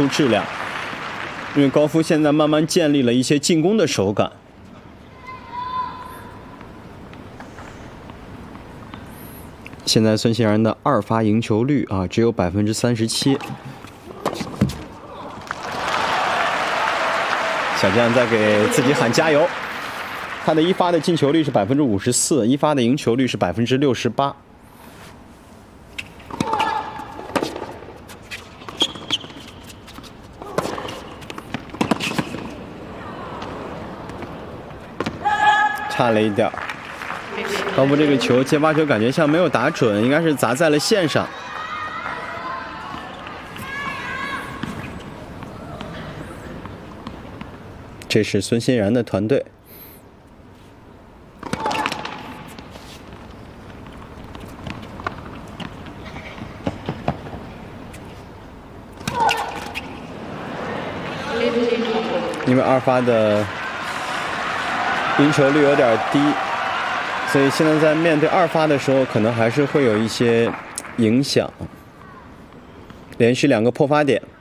质量，因为高夫现在慢慢建立了一些进攻的手感。现在孙兴然的2发赢球率啊只有37%。小将在给自己喊加油。他的1发的进球率是54%，1发的赢球率是68%。差了一点。高夫这个球接发球感觉像没有打准，应该是砸在了线上。这是孙欣然的团队。因为2发的赢球率有点低，所以现在在面对2发的时候，可能还是会有一些影响。连续2个破发点。